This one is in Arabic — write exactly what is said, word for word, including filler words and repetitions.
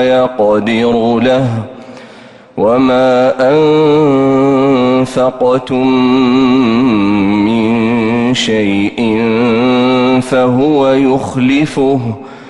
يقدر له وما أنفقتم من شيء فهو يخلفه